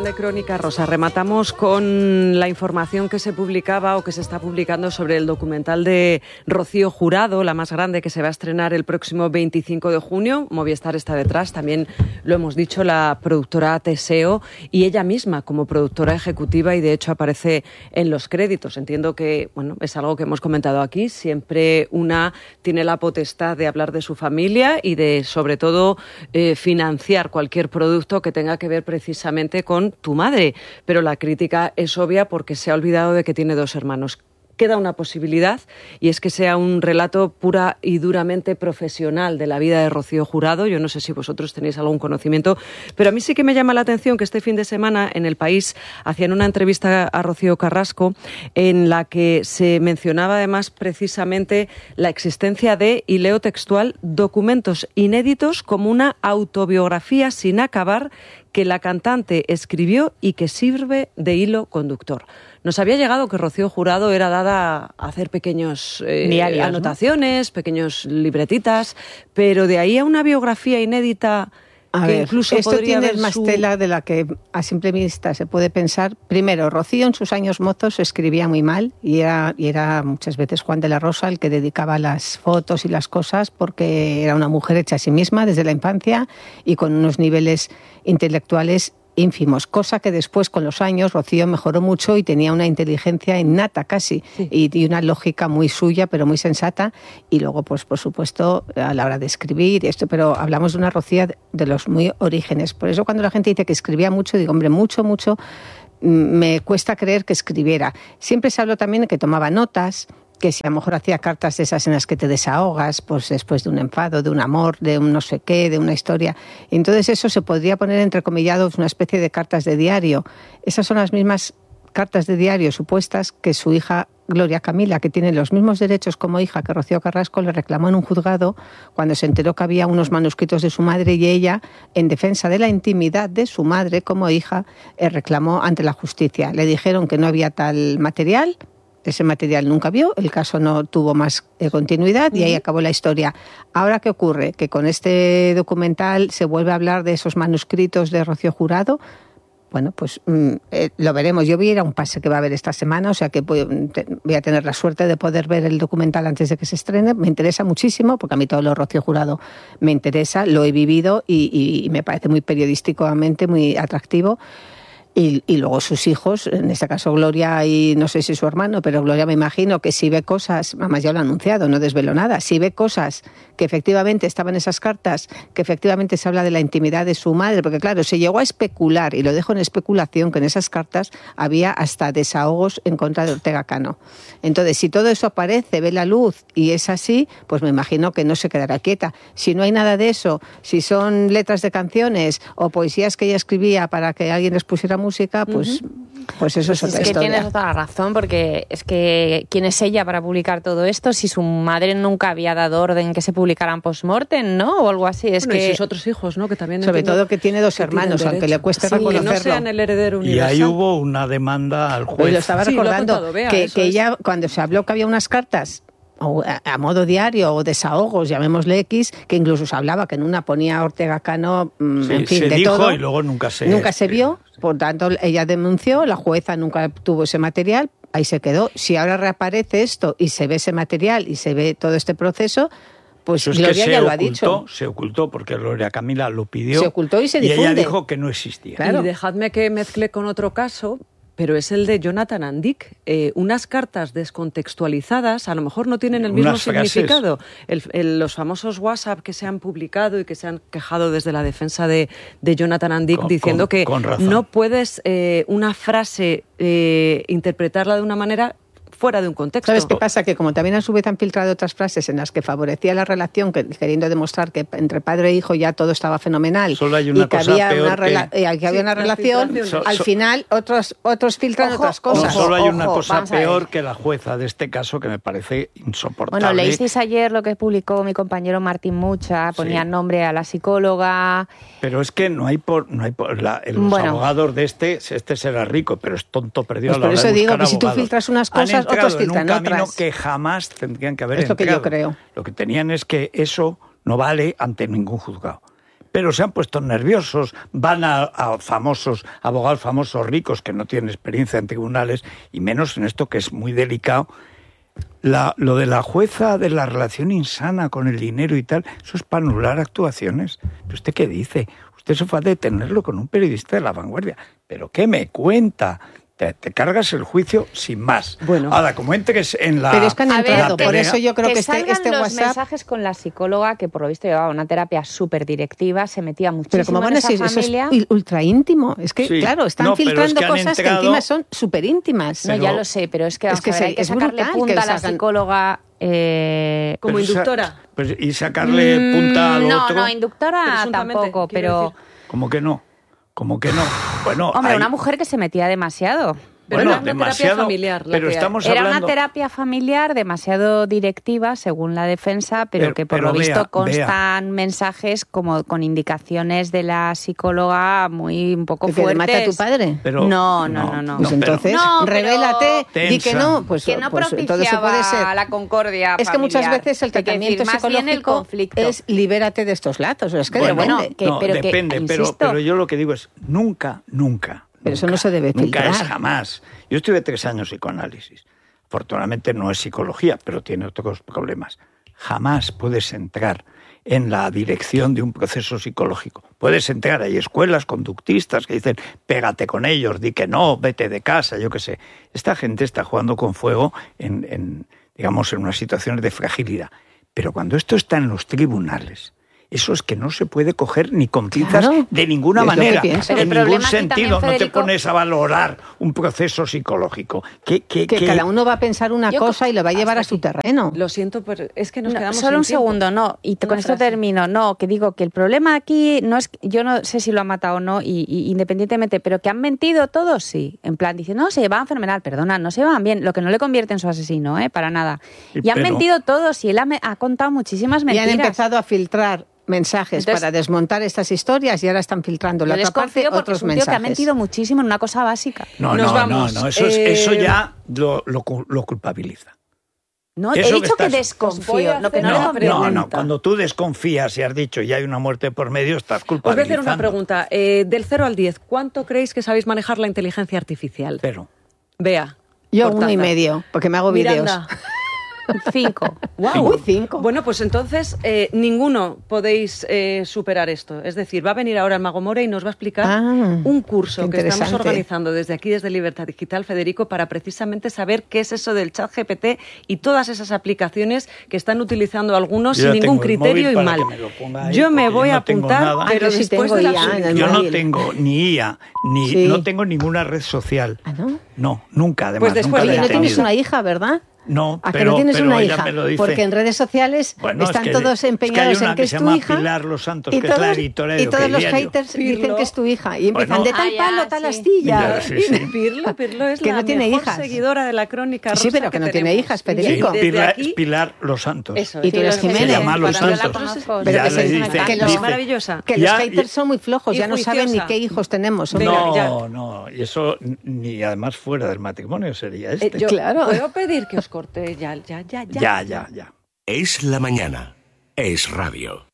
de Crónica Rosa. Rematamos con la información que se publicaba o que se está publicando sobre el documental de Rocío Jurado, la más grande, que se va a estrenar el próximo 25 de junio. Movistar está detrás, también lo hemos dicho, la productora Teseo y ella misma como productora ejecutiva, y de hecho aparece en los créditos. Entiendo que, bueno, es algo que hemos comentado aquí. Siempre una tiene la potestad de hablar de su familia y de, sobre todo, financiar cualquier producto que tenga que ver precisamente con tu madre, pero la crítica es obvia porque se ha olvidado de que tiene 2 hermanos. Queda una posibilidad, y es que sea un relato pura y duramente profesional de la vida de Rocío Jurado. Yo no sé si vosotros tenéis algún conocimiento, pero a mí sí que me llama la atención que este fin de semana en El País hacían una entrevista a Rocío Carrasco en la que se mencionaba además precisamente la existencia de, y leo textual, documentos inéditos como una autobiografía sin acabar que la cantante escribió y que sirve de hilo conductor. Nos había llegado que Rocío Jurado era dada a hacer pequeños diarios, anotaciones, ¿no? Pequeños libretitas, pero de ahí a una biografía inédita incluso esto podría tiene haber más tela de la que a simple vista se puede pensar. Primero, Rocío en sus años mozos escribía muy mal y era muchas veces Juan de la Rosa el que dedicaba las fotos y las cosas, porque era una mujer hecha a sí misma desde la infancia y con unos niveles intelectuales ínfimos, cosa que después con los años Rocío mejoró mucho y tenía una inteligencia innata casi, sí, y una lógica muy suya pero muy sensata, y luego pues por supuesto a la hora de escribir esto, pero hablamos de una Rocío de los muy orígenes. Por eso cuando la gente dice que escribía mucho, digo, hombre, mucho, me cuesta creer que escribiera. Siempre se habló también de que tomaba notas, que si a lo mejor hacía cartas de esas en las que te desahogas, pues después de un enfado, de un amor, de un no sé qué, de una historia. Entonces eso se podría poner entrecomillados una especie de cartas de diario. Esas son las mismas cartas de diario supuestas que su hija Gloria Camila, que tiene los mismos derechos como hija que Rocío Carrasco, le reclamó en un juzgado cuando se enteró que había unos manuscritos de su madre, y ella, en defensa de la intimidad de su madre como hija, reclamó ante la justicia. Le dijeron que no había tal material. Ese material nunca vio, el caso no tuvo más continuidad y ahí acabó la historia. Ahora, ¿qué ocurre? Que con este documental se vuelve a hablar de esos manuscritos de Rocío Jurado. Bueno, pues lo veremos. Yo voy a ir a un pase que va a haber esta semana, o sea que voy a tener la suerte de poder ver el documental antes de que se estrene. Me interesa muchísimo, porque a mí todo lo Rocío Jurado me interesa, lo he vivido y me parece muy periodísticamente, muy atractivo. Y luego sus hijos, en este caso Gloria y no sé si su hermano, pero Gloria me imagino que si ve cosas, además ya lo ha anunciado, no desvelo nada, si ve cosas que efectivamente estaban en esas cartas, que efectivamente se habla de la intimidad de su madre, porque claro, se llegó a especular, y lo dejo en especulación, que en esas cartas había hasta desahogos en contra de Ortega Cano. Entonces, si todo eso aparece, ve la luz y es así, pues me imagino que no se quedará quieta. Si no hay nada de eso, si son letras de canciones o poesías que ella escribía para que alguien les pusiera música, pues eso es otra historia. Es que tienes toda la razón, porque es que ¿quién es ella para publicar todo esto? Si su madre nunca había dado orden que se publicaran post-mortem, ¿no? O algo así. Y sus otros hijos, ¿no? Que también sobre todo que tiene 2 hermanos, aunque le cueste reconocerlo. Que no sean el heredero universal. Y ahí hubo una demanda al juez. Pues lo estaba recordando, lo Bea, que ella, cuando se habló que había unas cartas a modo diario o desahogos, llamémosle X, que incluso se hablaba que en una ponía Ortega Cano, en fin, se de dijo todo. Y luego nunca se vio, por tanto ella denunció, la jueza nunca tuvo ese material, ahí se quedó. Si ahora reaparece esto y se ve ese material y se ve todo este proceso, pues eso Gloria ya lo ha ocultó, dicho. Se ocultó porque Gloria Camila lo pidió. Se ocultó y se difunde. Y ella dijo que no existía. Claro. Y dejadme que mezcle con otro caso, pero es el de Jonathan Andic. Unas cartas descontextualizadas a lo mejor no tienen el mismo significado. Los famosos WhatsApp que se han publicado y que se han quejado desde la defensa de Jonathan Andic diciendo que no puedes una frase interpretarla de una manera fuera de un contexto. ¿Sabes qué pasa? Que como también a su vez han filtrado otras frases en las que favorecía la relación, queriendo demostrar que entre padre e hijo ya todo estaba fenomenal, solo hay una y que cosa había peor una relación, al final otros filtran otras cosas. Solo hay una cosa peor que la jueza de este caso, que me parece insoportable. Bueno, leísteis ayer lo que publicó mi compañero Martín Mucha, ponía nombre a la psicóloga. Pero es que no hay los abogados de este será rico, pero es tonto perdido pues a la hora de buscar abogados. Por eso digo que si tú filtras unas cosas, otros filtran en un camino otras. que jamás tendrían que haber entrado. Es lo que yo creo. Lo que tenían es que eso no vale ante ningún juzgado. pero se han puesto nerviosos, van a famosos, abogados famosos ricos que no tienen experiencia en tribunales, y menos en esto que es muy delicado. Lo de la jueza de la relación insana con el dinero y tal, eso es para anular actuaciones. ¿Pero usted qué dice? Usted se fue a detenerlo con un periodista de La Vanguardia. ¿Pero qué me cuenta? Te cargas el juicio sin más. Bueno. Ahora, como entres en la... Pero es que han entrado, por eso yo creo que salgan este los WhatsApp... mensajes con la psicóloga, que por lo visto llevaba una terapia súper directiva, se metía muchísimo pero como van a decir, eso es ultra íntimo. Es que, sí. claro, están filtrando cosas que encima son súper íntimas. No, ya lo sé, pero es que, hay que sacarle punta a la psicóloga... como inductora. Y sacarle punta al otro. No, inductora tampoco, pero... ¿Cómo que no? Bueno, hombre, una mujer que se metía demasiado. Pero bueno, era una terapia familiar. Pero estamos era hablando... una terapia familiar demasiado directiva, según la defensa, pero que por lo visto constan mensajes como con indicaciones de la psicóloga muy un poco fuertes. ¿Que mata a tu padre? Pero, no. Pues entonces, revélate, di que no. Pues, que no pues, entonces propiciaba puede ser. la concordia Es que familiar. muchas veces el tratamiento psicológico es libérate de estos lazos. Es que depende, pero yo lo que digo es nunca. Pero eso no se debe filtrar. Nunca es jamás. Yo estuve 3 años en psicoanálisis. Afortunadamente no es psicología, pero tiene otros problemas. Jamás puedes entrar en la dirección de un proceso psicológico. Puedes entrar, hay escuelas conductistas que dicen, pégate con ellos, di que no, vete de casa, yo qué sé. Esta gente está jugando con fuego en unas situaciones de fragilidad. Pero cuando esto está en los tribunales, eso es que no se puede coger ni con pinzas de ninguna manera, en ningún sentido. No te pones a valorar un proceso psicológico. Que cada uno va a pensar una cosa y lo va a llevar a su terreno. Lo siento, pero es que nos quedamos solo sin un tiempo. segundo, no, y con esto termino. No, que digo que el problema aquí no es, yo no sé si lo ha matado o no, y independientemente, pero que han mentido todos, sí. En plan, dicen, no, se llevaban fenomenal, perdona, no se llevaban bien, lo que no le convierte en su asesino, para nada. Y han mentido todos, y él ha contado muchísimas mentiras. Y han empezado a filtrar mensajes para desmontar estas historias y ahora están filtrando la otra parte otros mensajes. Que ha mentido muchísimo en una cosa básica. No, eso ya lo culpabiliza. No, he dicho que desconfío. No, cuando tú desconfías y has dicho ya hay una muerte por medio, estás culpabilizando. Os voy a hacer una pregunta. Del 0 al 10, ¿cuánto creéis que sabéis manejar la inteligencia artificial? 0. Bea. Yo 1,5, porque me hago Miranda. vídeos. 5. Wow. Uy, 5. Bueno, pues entonces ninguno podéis superar esto. Es decir, va a venir ahora el Mago More y nos va a explicar un curso que estamos organizando desde aquí, desde Libertad Digital, Federico, para precisamente saber qué es eso del ChatGPT y todas esas aplicaciones que están utilizando algunos sin ningún criterio y mal. Yo me voy a apuntar, pero después de yo no tengo ni IA, no tengo ninguna red social. ¿Ah, no? No, nunca, además. Pues después nunca no tienes una hija, ¿verdad? No, ¿A que no tienes una hija? Me lo dice. Porque en redes sociales están todos empeñados en que es tu hija. Pilar Los Santos, que es la editora de y todos los haters dicen que es tu hija. Y empiezan de tal palo, tal astilla. Pirlo es que la no tiene mejor hijas. seguidora de la crónica rosa. Sí, pero que no tiene hijas, Federico. Es Pilar Los Santos. Eso, y tú eres Jiménez. Se llama Los Santos. Pero es maravillosa. Que los haters son muy flojos, ya no saben ni qué hijos tenemos. No, y eso ni además fuera del matrimonio sería este. Claro. ¿Puedo pedir que os corte ya? Ya. Es la mañana. Es radio.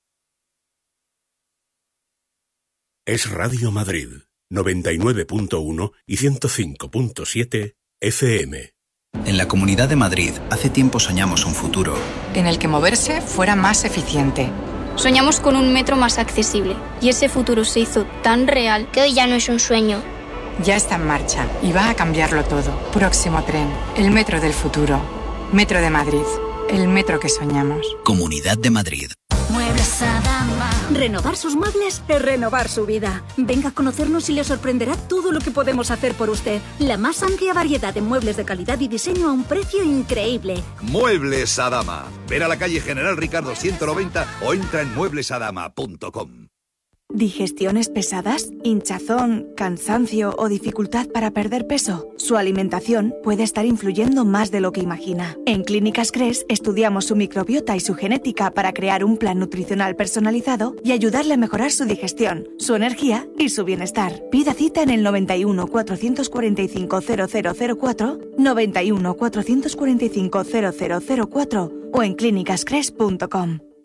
Es Radio Madrid, 99.1 y 105.7 FM. En la Comunidad de Madrid, hace tiempo soñamos un futuro en el que moverse fuera más eficiente. Soñamos con un metro más accesible y ese futuro se hizo tan real que hoy ya no es un sueño. Ya está en marcha y va a cambiarlo todo. Próximo tren, el metro del futuro. Metro de Madrid, el metro que soñamos. Comunidad de Madrid. Muebles Adama. Renovar sus muebles es renovar su vida. Venga a conocernos y le sorprenderá todo lo que podemos hacer por usted. La más amplia variedad de muebles de calidad y diseño a un precio increíble. Muebles Adama. Ven a la calle General Ricardo 190 o entra en mueblesadama.com. ¿Digestiones pesadas, hinchazón, cansancio o dificultad para perder peso? Su alimentación puede estar influyendo más de lo que imagina. En Clínicas Cres estudiamos su microbiota y su genética para crear un plan nutricional personalizado y ayudarle a mejorar su digestión, su energía y su bienestar. Pida cita en el 91 445 0004, 91 445 0004 o en clínicascres.com.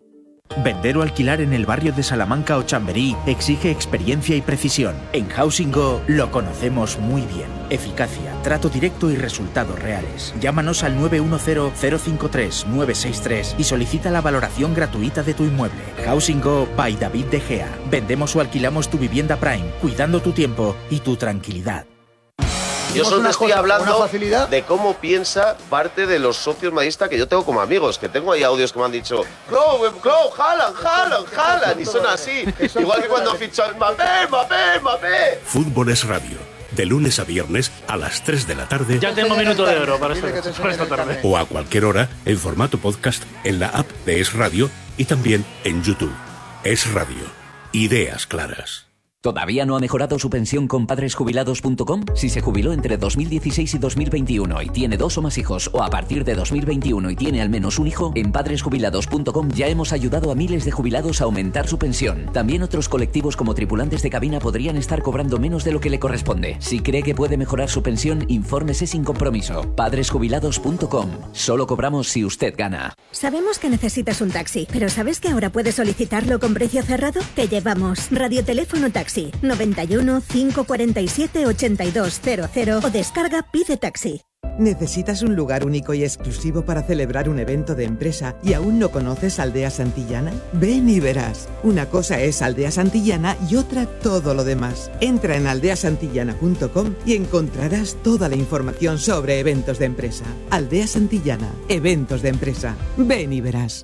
Vender o alquilar en el barrio de Salamanca o Chamberí exige experiencia y precisión. En Housing Go lo conocemos muy bien. Eficacia, trato directo y resultados reales. Llámanos al 910-053-963 y solicita la valoración gratuita de tu inmueble. Housing Go by David De Gea. Vendemos o alquilamos tu vivienda Prime, cuidando tu tiempo y tu tranquilidad. Yo solo te estoy hablando de cómo piensa parte de los socios madridistas que yo tengo como amigos, que tengo ahí audios que me han dicho Haaland, y son así. Igual que cuando fichó Mbappé. Fútbol es Radio. De lunes a viernes a las 3 de la tarde. Ya tengo minuto de oro para esta tarde. O a cualquier hora en formato podcast en la app de Es Radio y también en YouTube. Es Radio. Ideas claras. ¿Todavía no ha mejorado su pensión con padresjubilados.com? Si se jubiló entre 2016 y 2021 y tiene 2 o más hijos, o a partir de 2021 y tiene al menos un hijo, en padresjubilados.com ya hemos ayudado a miles de jubilados a aumentar su pensión. También otros colectivos como tripulantes de cabina podrían estar cobrando menos de lo que le corresponde. Si cree que puede mejorar su pensión, infórmese sin compromiso. Padresjubilados.com. Solo cobramos si usted gana. Sabemos que necesitas un taxi, pero ¿sabes que ahora puedes solicitarlo con precio cerrado? Te llevamos Radioteléfono Taxi 91 547 8200 o descarga Pide Taxi. ¿Necesitas un lugar único y exclusivo para celebrar un evento de empresa y aún no conoces Aldea Santillana? Ven y verás. Una cosa es Aldea Santillana y otra todo lo demás. Entra en aldeasantillana.com y encontrarás toda la información sobre eventos de empresa. Aldea Santillana, eventos de empresa. Ven y verás.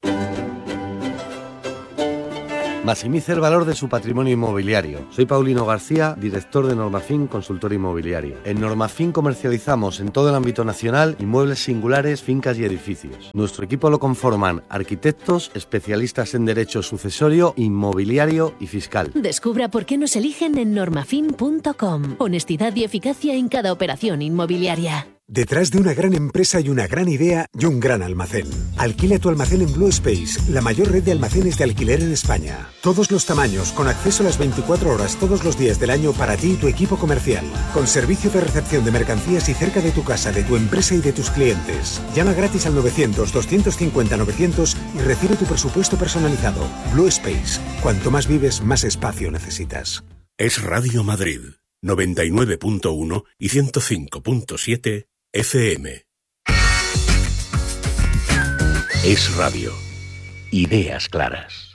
Maximice el valor de su patrimonio inmobiliario. Soy Paulino García, director de Normafin Consultor Inmobiliario. En Normafin comercializamos en todo el ámbito nacional inmuebles singulares, fincas y edificios. Nuestro equipo lo conforman arquitectos, especialistas en derecho sucesorio, inmobiliario y fiscal. Descubra por qué nos eligen en normafin.com. Honestidad y eficacia en cada operación inmobiliaria. Detrás de una gran empresa y una gran idea y un gran almacén. Alquila tu almacén en Blue Space, la mayor red de almacenes de alquiler en España. Todos los tamaños, con acceso a las 24 horas todos los días del año para ti y tu equipo comercial. Con servicio de recepción de mercancías y cerca de tu casa, de tu empresa y de tus clientes. Llama gratis al 900-250-900 y recibe tu presupuesto personalizado. Blue Space. Cuanto más vives, más espacio necesitas. Es Radio Madrid, 99.1 y 105.7 FM. Es Radio. Ideas claras.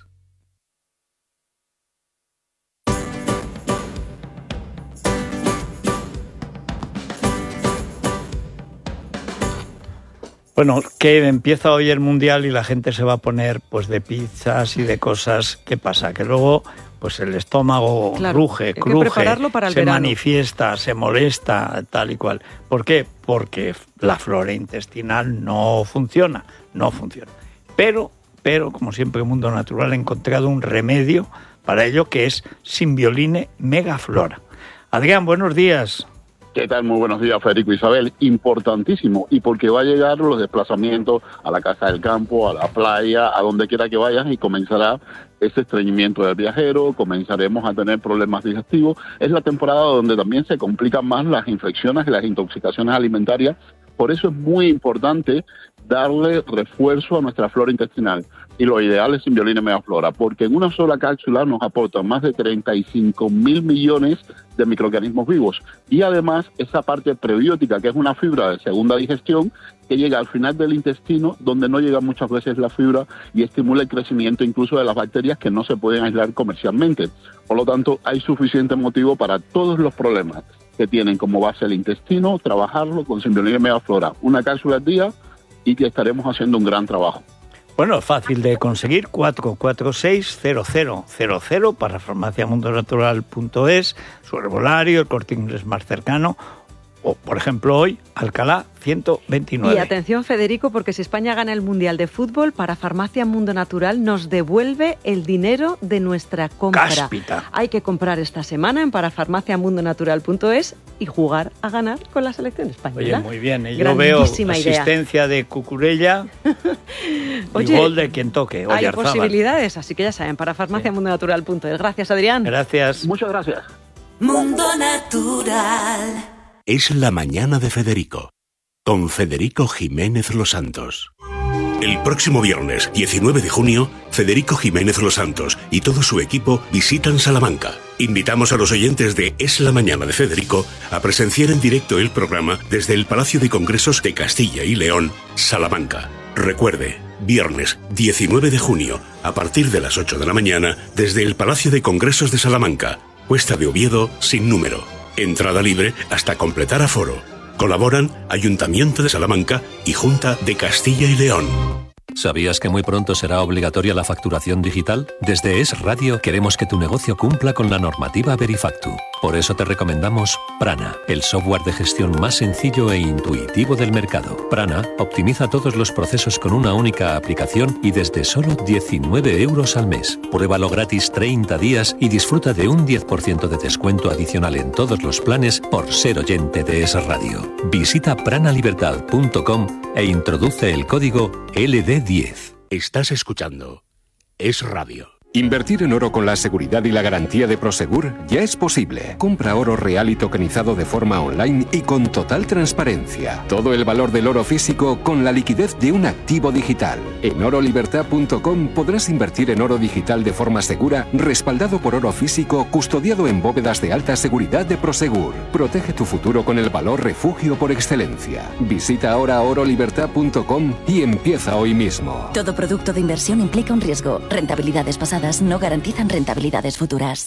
Bueno, que empieza hoy el Mundial y la gente se va a poner pues de pizzas y de cosas. ¿Qué pasa? Que luego pues el estómago cruje, se manifiesta, se molesta, tal y cual. ¿Por qué? Porque la flora intestinal no funciona. Pero, como siempre en Mundo Natural, ha encontrado un remedio para ello que es Simbioline Megaflora. Adrián, buenos días. ¿Qué tal? Muy buenos días, Federico, Isabel. Importantísimo, y porque va a llegar los desplazamientos a la casa del campo, a la playa, a donde quiera que vayas, y comenzará ese estreñimiento del viajero, comenzaremos a tener problemas digestivos. Es la temporada donde también se complican más las infecciones y las intoxicaciones alimentarias. Por eso es muy importante darle refuerzo a nuestra flora intestinal. Y lo ideal es Simbioline Megaflora, porque en una sola cápsula nos aporta más de 35.000 millones de microorganismos vivos. Y además, esa parte prebiótica, que es una fibra de segunda digestión, que llega al final del intestino, donde no llega muchas veces la fibra, y estimula el crecimiento incluso de las bacterias que no se pueden aislar comercialmente. Por lo tanto, hay suficiente motivo para todos los problemas que tienen como base el intestino, trabajarlo con Simbioline Megaflora. Una cápsula al día y que estaremos haciendo un gran trabajo. Bueno, fácil de conseguir, 446-0000 para farmaciamundonatural.es, su herbolario, el Corte Inglés más cercano, o, por ejemplo, hoy, Alcalá 129. Y atención, Federico, porque si España gana el Mundial de Fútbol, para Farmacia Mundo Natural nos devuelve el dinero de nuestra compra. Cáspita. Hay que comprar esta semana en parafarmaciamundonatural.es y jugar a ganar con la selección española. Oye, muy bien. Yo veo asistencia de Cucurella y gol de quien toque. Hay posibilidades, así que ya saben, parafarmaciamundonatural.es. Gracias, Adrián. Gracias. Muchas gracias. Mundo Natural. Es la mañana de Federico, con Federico Jiménez Los Santos. El próximo viernes, 19 de junio, Federico Jiménez Los Santos y todo su equipo visitan Salamanca. Invitamos a los oyentes de Es la Mañana de Federico a presenciar en directo el programa desde el Palacio de Congresos de Castilla y León, Salamanca. Recuerde, viernes 19 de junio, a partir de las 8 de la mañana, desde el Palacio de Congresos de Salamanca, Cuesta de Oviedo, sin número. Entrada libre hasta completar aforo. Colaboran Ayuntamiento de Salamanca y Junta de Castilla y León. ¿Sabías que muy pronto será obligatoria la facturación digital? Desde Es Radio queremos que tu negocio cumpla con la normativa Verifactu. Por eso te recomendamos Prana, el software de gestión más sencillo e intuitivo del mercado. Prana optimiza todos los procesos con una única aplicación y desde solo 19 euros al mes. Pruébalo gratis 30 días y disfruta de un 10% de descuento adicional en todos los planes por ser oyente de Es Radio. Visita pranalibertad.com e introduce el código LD10. Estás escuchando Es Radio. Invertir en oro con la seguridad y la garantía de Prosegur ya es posible. Compra oro real y tokenizado de forma online y con total transparencia. Todo el valor del oro físico con la liquidez de un activo digital. En orolibertad.com podrás invertir en oro digital de forma segura, respaldado por oro físico, custodiado en bóvedas de alta seguridad de Prosegur. Protege tu futuro con el valor refugio por excelencia. Visita ahora orolibertad.com y empieza hoy mismo. Todo producto de inversión implica un riesgo. Rentabilidades pasadas no garantizan rentabilidades futuras.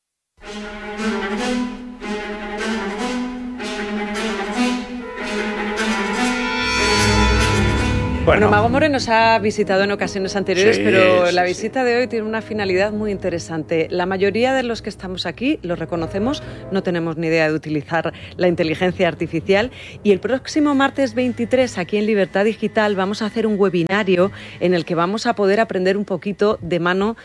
Bueno, Mago More nos ha visitado en ocasiones anteriores, pero la sí. visita de hoy tiene una finalidad muy interesante. La mayoría de los que estamos aquí lo reconocemos, no tenemos ni idea de utilizar la inteligencia artificial y el próximo martes 23 aquí en Libertad Digital vamos a hacer un webinario en el que vamos a poder aprender un poquito de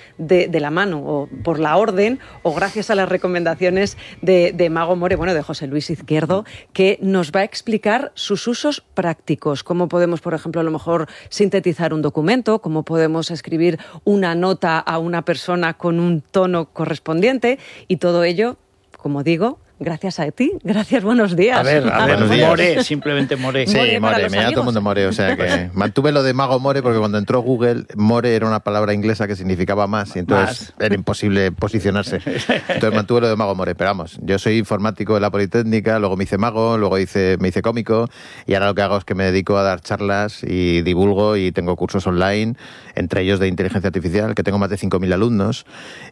la mano o por la orden o gracias a las recomendaciones de Mago More, bueno, de José Luis Izquierdo, que nos va a explicar sus usos prácticos, cómo podemos, por ejemplo, a lo mejor sintetizar un documento, cómo podemos escribir una nota a una persona con un tono correspondiente y todo ello, como digo, gracias a ti. Gracias, buenos días. A ver, buenos días. More, simplemente More. Sí, More, me llama todo el mundo More, o sea que mantuve lo de Mago More porque cuando entró Google, More era una palabra inglesa que significaba más y entonces era imposible posicionarse. Entonces mantuve lo de Mago More, pero vamos, yo soy informático de la Politécnica, luego me hice mago, luego me hice cómico y ahora lo que hago es que me dedico a dar charlas y divulgo y tengo cursos online, entre ellos de inteligencia artificial, que tengo más de 5.000 alumnos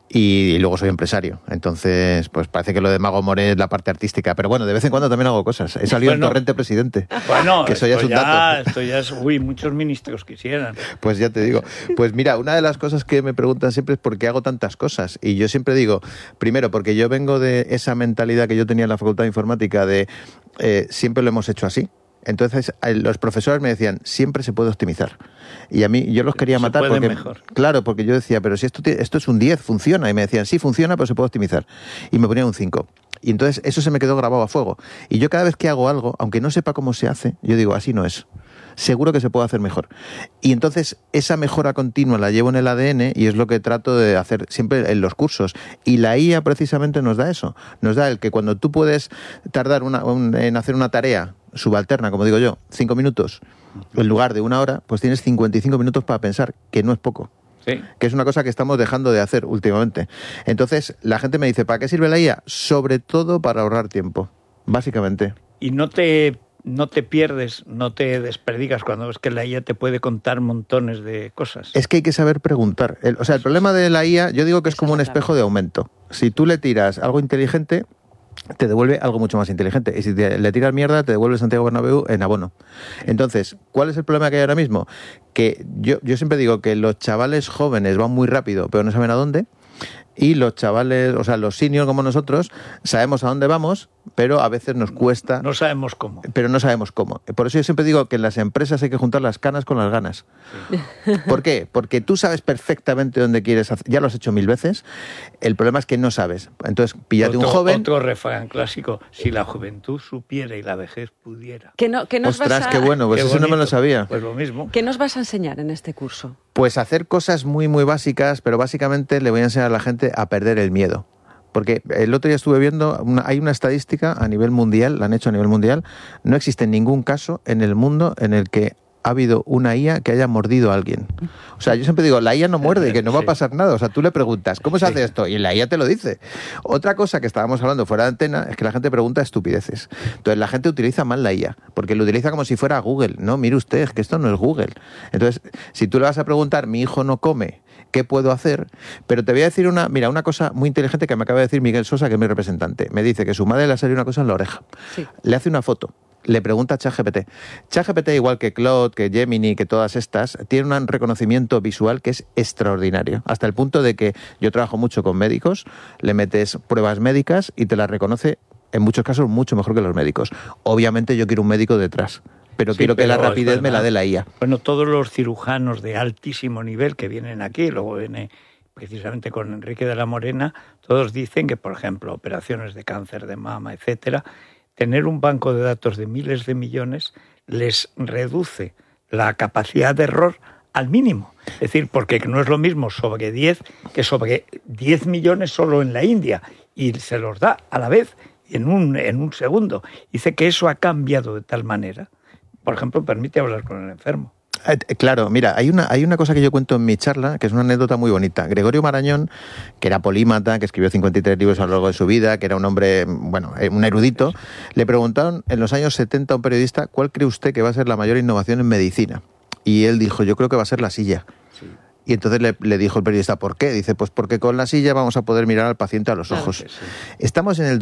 y luego soy empresario. Entonces, pues parece que lo de Mago More la parte artística, pero bueno, de vez en cuando también hago cosas. He salido en Torrente Presidente. Bueno, que eso ya es un dato. Esto ya es, muchos ministros quisieran. Pues ya te digo. Pues mira, una de las cosas que me preguntan siempre es por qué hago tantas cosas. Y yo siempre digo, primero, porque yo vengo de esa mentalidad que yo tenía en la Facultad de Informática de siempre lo hemos hecho así. Entonces los profesores me decían, siempre se puede optimizar. Y a mí, yo los quería matar porque... Mejor. Claro, porque yo decía, pero si esto es un 10, funciona. Y me decían, sí, funciona, pero se puede optimizar. Y me ponían un 5. Y entonces eso se me quedó grabado a fuego. Y yo cada vez que hago algo, aunque no sepa cómo se hace, yo digo, así no es. Seguro que se puede hacer mejor. Y entonces esa mejora continua la llevo en el ADN y es lo que trato de hacer siempre en los cursos. Y la IA precisamente nos da eso. Nos da el que cuando tú puedes tardar en hacer una tarea subalterna, como digo yo, 5 minutos, en lugar de 1 hora, pues tienes 55 minutos para pensar, que no es poco. Sí. Que es una cosa que estamos dejando de hacer últimamente. Entonces, la gente me dice, ¿para qué sirve la IA? Sobre todo para ahorrar tiempo, básicamente. Y no te pierdes, no te desperdigas cuando ves que la IA te puede contar montones de cosas. Es que hay que saber preguntar. El problema de la IA, yo digo que es como un espejo de aumento. Si tú le tiras algo inteligente, te devuelve algo mucho más inteligente. Y si le tiras mierda, te devuelve Santiago Bernabéu en abono. Entonces, ¿cuál es el problema que hay ahora mismo? Que yo siempre digo que los chavales jóvenes van muy rápido, pero no saben a dónde. Y los chavales, o sea, los seniors como nosotros, sabemos a dónde vamos, pero a veces nos cuesta. No sabemos cómo. Pero no sabemos cómo. Por eso yo siempre digo que en las empresas hay que juntar las canas con las ganas. Sí. ¿Por qué? Porque tú sabes perfectamente dónde quieres hacer. Ya lo has hecho 1000 veces. El problema es que no sabes. Entonces, píllate un joven. Otro refrán clásico. Si la juventud supiera y la vejez pudiera. ¿Qué nos Ostras, qué bueno. Pues qué eso bonito. No me lo sabía. Pues lo mismo. ¿Qué nos vas a enseñar en este curso? Pues hacer cosas muy, muy básicas, pero básicamente le voy a enseñar a la gente a perder el miedo. Porque el otro día estuve viendo, hay una estadística a nivel mundial, la han hecho a nivel mundial, no existe ningún caso en el mundo en el que ha habido una IA que haya mordido a alguien. O sea, yo siempre digo, la IA no muerde, que no va a pasar nada. O sea, tú le preguntas, ¿cómo se hace esto? Y la IA te lo dice. Otra cosa que estábamos hablando fuera de antena es que la gente pregunta estupideces. Entonces, la gente utiliza mal la IA, porque lo utiliza como si fuera Google. No, mire usted, es que esto no es Google. Entonces, si tú le vas a preguntar, mi hijo no come, ¿qué puedo hacer? Pero te voy a decir una cosa muy inteligente que me acaba de decir Miguel Sosa, que es mi representante. Me dice que su madre le ha salido una cosa en la oreja. Sí. Le hace una foto. Le pregunta a ChatGPT. ChatGPT, igual que Claude, que Gemini, que todas estas, tiene un reconocimiento visual que es extraordinario. Hasta el punto de que yo trabajo mucho con médicos, le metes pruebas médicas y te las reconoce, en muchos casos, mucho mejor que los médicos. Obviamente yo quiero un médico detrás, pero quiero que la rapidez me la dé la IA. Bueno, todos los cirujanos de altísimo nivel que vienen aquí, luego viene precisamente con Enrique de la Morena, todos dicen que, por ejemplo, operaciones de cáncer de mama, etcétera, tener un banco de datos de miles de millones les reduce la capacidad de error al mínimo. Es decir, porque no es lo mismo sobre 10 que sobre 10 millones solo en la India, y se los da a la vez en un segundo. Dice que eso ha cambiado de tal manera, por ejemplo, permite hablar con el enfermo. Claro, mira, hay una cosa que yo cuento en mi charla, que es una anécdota muy bonita. Gregorio Marañón, que era polímata, que escribió 53 libros a lo largo de su vida, que era un hombre, bueno, un erudito, le preguntaron en los años 70 a un periodista, ¿cuál cree usted que va a ser la mayor innovación en medicina? Y él dijo, yo creo que va a ser la silla. Sí. Y entonces le dijo el periodista, ¿por qué? Dice, pues porque con la silla vamos a poder mirar al paciente a los ojos. Claro, sí. Estamos en el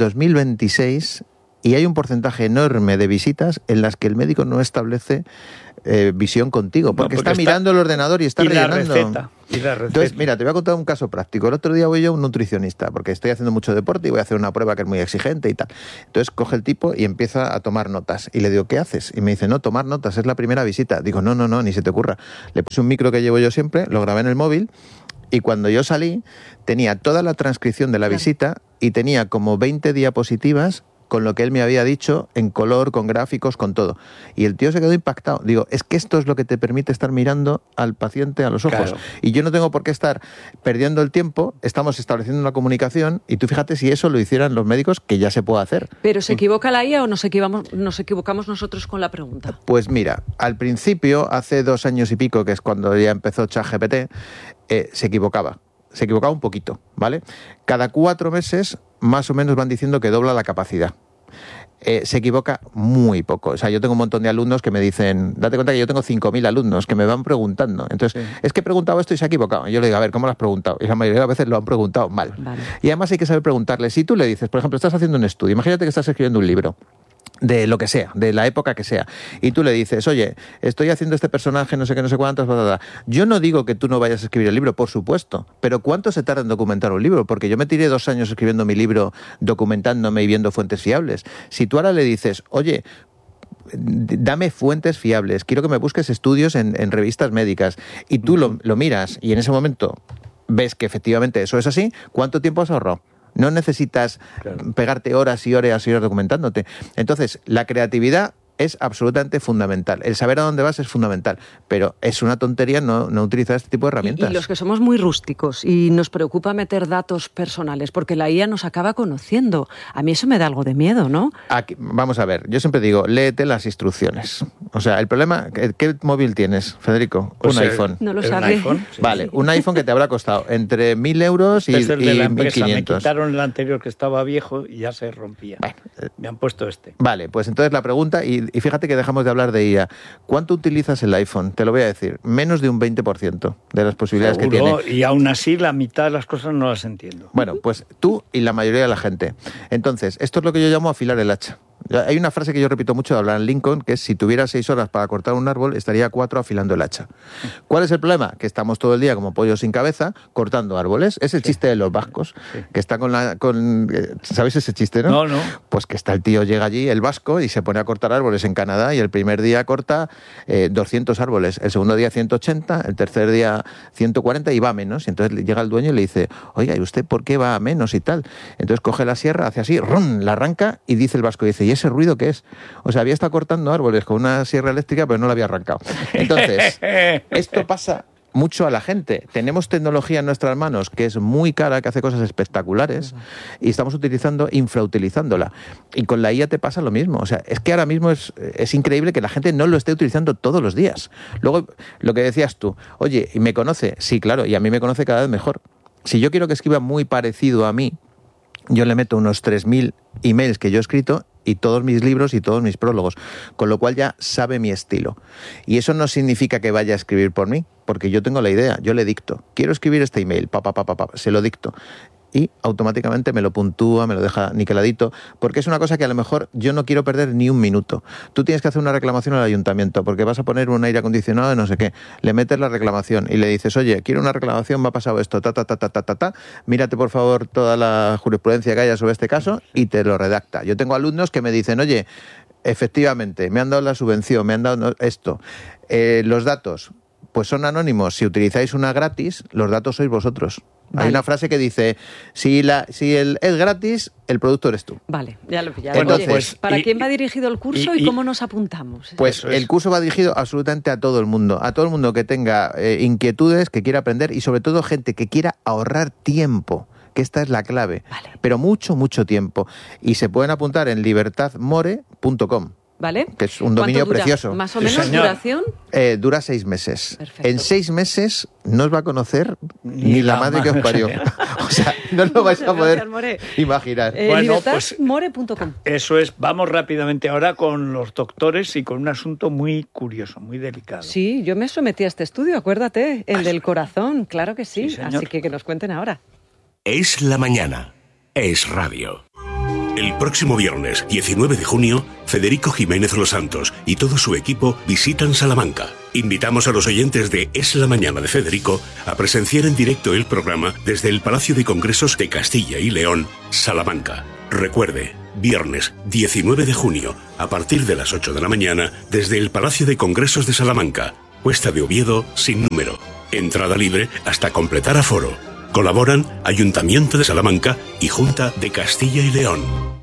2026 y hay un porcentaje enorme de visitas en las que el médico no establece visión contigo, porque está mirando el ordenador y está rellenando. Y la receta. Entonces, mira, te voy a contar un caso práctico. El otro día voy yo a un nutricionista, porque estoy haciendo mucho deporte y voy a hacer una prueba que es muy exigente y tal. Entonces coge el tipo y empieza a tomar notas. Y le digo, ¿qué haces? Y me dice, no, tomar notas, es la primera visita. Digo, no, ni se te ocurra. Le puse un micro que llevo yo siempre, lo grabé en el móvil, y cuando yo salí, tenía toda la transcripción de la visita y tenía como 20 diapositivas con lo que él me había dicho, en color, con gráficos, con todo. Y el tío se quedó impactado. Digo, es que esto es lo que te permite estar mirando al paciente a los ojos. Claro. Y yo no tengo por qué estar perdiendo el tiempo, estamos estableciendo una comunicación, y tú fíjate si eso lo hicieran los médicos, que ya se puede hacer. ¿Pero se equivoca la IA o nos equivocamos nosotros con la pregunta? Pues mira, al principio, hace 2 años y pico, que es cuando ya empezó ChatGPT, se equivocaba. Se equivocaba un poquito, ¿vale? Cada 4 meses, más o menos, van diciendo que dobla la capacidad. Se equivoca muy poco. O sea, yo tengo un montón de alumnos que me dicen, date cuenta que yo tengo 5.000 alumnos que me van preguntando. Entonces, es que he preguntado esto y se ha equivocado. Y yo le digo, a ver, ¿cómo lo has preguntado? Y la mayoría de las veces lo han preguntado mal. Vale. Y además hay que saber preguntarle. Si tú le dices, por ejemplo, estás haciendo un estudio, imagínate que estás escribiendo un libro, de lo que sea, de la época que sea, y tú le dices, oye, estoy haciendo este personaje, no sé qué, no sé cuántos, bla, bla, bla. Yo no digo que tú no vayas a escribir el libro, por supuesto, pero ¿cuánto se tarda en documentar un libro? Porque yo me tiré 2 años escribiendo mi libro, documentándome y viendo fuentes fiables. Si tú ahora le dices, oye, dame fuentes fiables, quiero que me busques estudios en revistas médicas, y tú lo miras, y en ese momento ves que efectivamente eso es así, ¿cuánto tiempo has ahorrado? No necesitas pegarte horas y horas y horas documentándote. Entonces, la creatividad es absolutamente fundamental. El saber a dónde vas es fundamental, pero es una tontería no utilizar este tipo de herramientas. Y los que somos muy rústicos y nos preocupa meter datos personales, porque la IA nos acaba conociendo. A mí eso me da algo de miedo, ¿no? Aquí, vamos a ver, yo siempre digo, léete las instrucciones. O sea, el problema, ¿qué móvil tienes, Federico? Pues un iPhone. No lo sabe. iPhone, sí. Vale, un iPhone que te habrá costado entre 1.000 euros y 1.500. Me quitaron el anterior que estaba viejo y ya se rompía. Bueno, me han puesto este. Vale, pues entonces la pregunta, y fíjate que dejamos de hablar de IA. ¿Cuánto utilizas el iPhone? Te lo voy a decir, menos de un 20% de las posibilidades que tiene. Y aún así la mitad de las cosas no las entiendo. Bueno, pues tú y la mayoría de la gente. Entonces, esto es lo que yo llamo afilar el hacha. Hay una frase que yo repito mucho de Abraham Lincoln, que es: si tuviera 6 horas para cortar un árbol, estaría 4 afilando el hacha. ¿Cuál es el problema? Que estamos todo el día como pollos sin cabeza cortando árboles. Es el chiste de los vascos, que está ¿sabéis ese chiste, no? No. Pues que está el tío, llega allí, el vasco, y se pone a cortar árboles en Canadá, y el primer día corta 200 árboles, el segundo día 180, el tercer día 140, y va a menos. Y entonces llega el dueño y le dice: oiga, ¿y usted por qué va a menos y tal? Entonces coge la sierra, hace así, ¡rum!, la arranca, y dice el vasco, ¿y ese ruido qué es? O sea, había estado cortando árboles con una sierra eléctrica, pero no la había arrancado. Entonces, esto pasa mucho a la gente. Tenemos tecnología en nuestras manos que es muy cara, que hace cosas espectaculares, y estamos infrautilizándola. Y con la IA te pasa lo mismo. O sea, es que ahora mismo es increíble que la gente no lo esté utilizando todos los días. Luego, lo que decías tú, oye, ¿y me conoce? Sí, claro, y a mí me conoce cada vez mejor. Si yo quiero que escriba muy parecido a mí, yo le meto unos 3.000 emails que yo he escrito y todos mis libros y todos mis prólogos, con lo cual ya sabe mi estilo. Y eso no significa que vaya a escribir por mí, porque yo tengo la idea, yo le dicto, quiero escribir este email, se lo dicto. Y automáticamente me lo puntúa, me lo deja niqueladito, porque es una cosa que a lo mejor yo no quiero perder ni un minuto. Tú tienes que hacer una reclamación al ayuntamiento porque vas a poner un aire acondicionado de no sé qué. Le metes la reclamación y le dices, oye, quiero una reclamación, me ha pasado esto, mírate por favor toda la jurisprudencia que haya sobre este caso y te lo redacta. Yo tengo alumnos que me dicen, oye, efectivamente, me han dado la subvención, me han dado esto. Los datos, pues son anónimos. Si utilizáis una gratis, los datos sois vosotros. Vale. Hay una frase que dice, si es gratis, el producto eres tú. Vale, ya lo he pillado. Entonces, pues, ¿para quién va dirigido el curso y cómo nos apuntamos? Pues el curso va dirigido absolutamente a todo el mundo que tenga inquietudes, que quiera aprender y sobre todo gente que quiera ahorrar tiempo, que esta es la clave, pero mucho tiempo. Y se pueden apuntar en libertadmore.com. ¿Vale? Que es un dominio precioso. ¿Más o menos duración? Dura 6 meses. Perfecto. En 6 meses no os va a conocer ni la madre que os parió. O sea, no lo vais a poder imaginar. Libertadmore.com. Eso es. Vamos rápidamente ahora con los doctores y con un asunto muy curioso, muy delicado. Sí, yo me sometí a este estudio, acuérdate, el del corazón, claro que sí. Así que nos cuenten ahora. Es la mañana. Es radio. El próximo viernes, 19 de junio, Federico Jiménez Los Santos y todo su equipo visitan Salamanca. Invitamos a los oyentes de Es la Mañana de Federico a presenciar en directo el programa desde el Palacio de Congresos de Castilla y León, Salamanca. Recuerde, viernes 19 de junio, a partir de las 8 de la mañana, desde el Palacio de Congresos de Salamanca, Cuesta de Oviedo, sin número. Entrada libre hasta completar aforo. Colaboran Ayuntamiento de Salamanca y Junta de Castilla y León.